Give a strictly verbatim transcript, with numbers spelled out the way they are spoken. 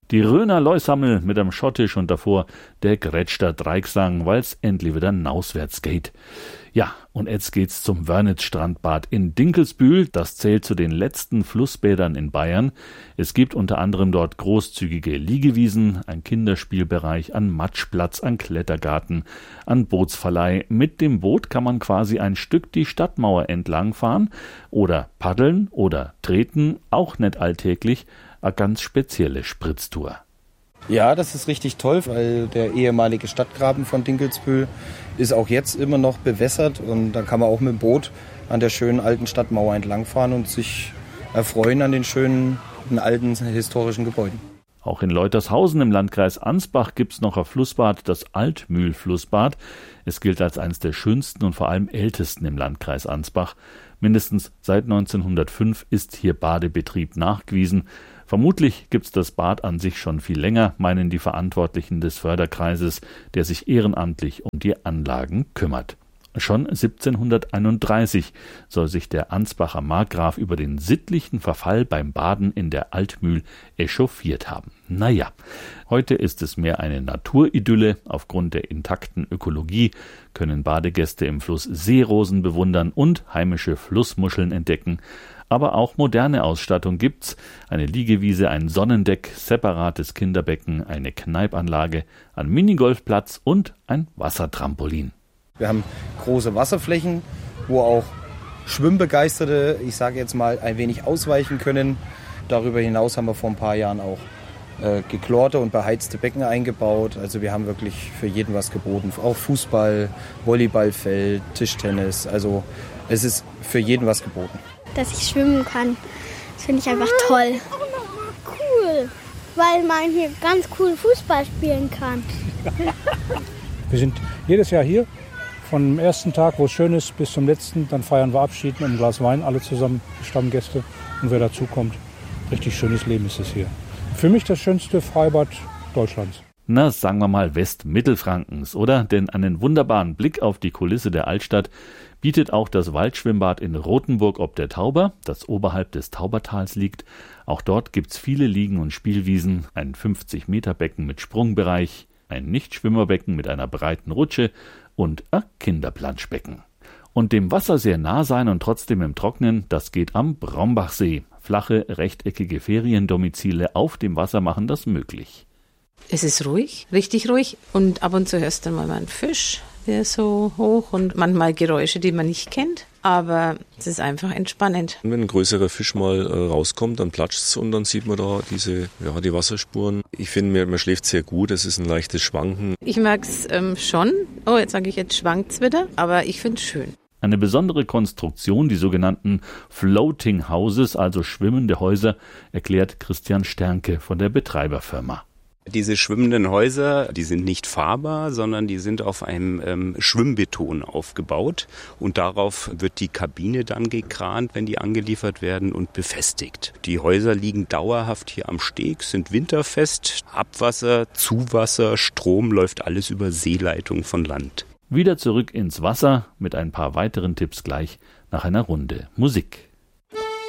Die Röner Leusammel mit einem Schottisch und davor der Grätschter Dreigsang, weil's endlich wieder nauswärts geht. Ja, und jetzt geht's zum Wörnitz-Strandbad in Dinkelsbühl. Das zählt zu den letzten Flussbädern in Bayern. Es gibt unter anderem dort großzügige Liegewiesen, ein Kinderspielbereich, einen Matschplatz, einen Klettergarten, einen Bootsverleih. Mit dem Boot kann man quasi ein Stück die Stadtmauer entlang fahren oder paddeln oder treten, auch nicht alltäglich, eine ganz spezielle Spritztour. Ja, das ist richtig toll, weil der ehemalige Stadtgraben von Dinkelsbühl ist auch jetzt immer noch bewässert und da kann man auch mit dem Boot an der schönen alten Stadtmauer entlangfahren und sich erfreuen an den schönen alten historischen Gebäuden. Auch in Leutershausen im Landkreis Ansbach gibt's noch ein Flussbad, das Altmühl-Flussbad. Es gilt als eines der schönsten und vor allem ältesten im Landkreis Ansbach. Mindestens seit neunzehnhundertfünf ist hier Badebetrieb nachgewiesen. Vermutlich gibt's das Bad an sich schon viel länger, meinen die Verantwortlichen des Förderkreises, der sich ehrenamtlich um die Anlagen kümmert. Schon siebzehnhunderteinunddreißig soll sich der Ansbacher Markgraf über den sittlichen Verfall beim Baden in der Altmühl echauffiert haben. Naja, heute ist es mehr eine Naturidylle. Aufgrund der intakten Ökologie können Badegäste im Fluss Seerosen bewundern und heimische Flussmuscheln entdecken. Aber auch moderne Ausstattung gibt's. Eine Liegewiese, ein Sonnendeck, separates Kinderbecken, eine Kneipanlage, ein Minigolfplatz und ein Wassertrampolin. Wir haben große Wasserflächen, wo auch Schwimmbegeisterte, ich sage jetzt mal, ein wenig ausweichen können. Darüber hinaus haben wir vor ein paar Jahren auch äh, geklorte und beheizte Becken eingebaut. Also wir haben wirklich für jeden was geboten. Auch Fußball, Volleyballfeld, Tischtennis. Also es ist für jeden was geboten. Dass ich schwimmen kann, das finde ich einfach toll. Cool, weil man hier ganz cool Fußball spielen kann. Wir sind jedes Jahr hier. Von dem ersten Tag, wo es schön ist, bis zum letzten. Dann feiern wir Abschied mit einem Glas Wein, alle zusammen, die Stammgäste. Und wer dazukommt, richtig schönes Leben ist es hier. Für mich das schönste Freibad Deutschlands. Na, sagen wir mal Westmittelfrankens, oder? Denn einen wunderbaren Blick auf die Kulisse der Altstadt bietet auch das Waldschwimmbad in Rothenburg ob der Tauber, das oberhalb des Taubertals liegt. Auch dort gibt's viele Liegen und Spielwiesen, ein fünfzig Meter Becken mit Sprungbereich, ein Nichtschwimmerbecken mit einer breiten Rutsche und ein Kinderplanschbecken. Und dem Wasser sehr nah sein und trotzdem im Trocknen, das geht am Brombachsee. Flache, rechteckige Feriendomizile auf dem Wasser machen das möglich. Es ist ruhig, richtig ruhig und ab und zu hörst du mal einen Fisch, der ist so hoch und manchmal Geräusche, die man nicht kennt, aber es ist einfach entspannend. Wenn ein größerer Fisch mal äh, rauskommt, dann platscht es und dann sieht man da diese, ja, die Wasserspuren. Ich finde, man schläft sehr gut, es ist ein leichtes Schwanken. Ich mag es ähm, schon, oh jetzt sage ich, jetzt schwankt es wieder, aber ich finde es schön. Eine besondere Konstruktion, die sogenannten Floating Houses, also schwimmende Häuser, erklärt Christian Sternke von der Betreiberfirma. Diese schwimmenden Häuser, die sind nicht fahrbar, sondern die sind auf einem ähm, Schwimmbeton aufgebaut und darauf wird die Kabine dann gekrant, wenn die angeliefert werden und befestigt. Die Häuser liegen dauerhaft hier am Steg, sind winterfest, Abwasser, Zuwasser, Strom läuft alles über Seeleitung von Land. Wieder zurück ins Wasser mit ein paar weiteren Tipps gleich nach einer Runde Musik.